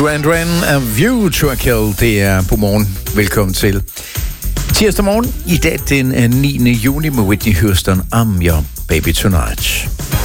Duran Duran A View to a Kill. Det er på morgen. Velkommen til tirsdag morgen. I dag den 9. juni med Whitney Houston, I'm Your Baby Tonight.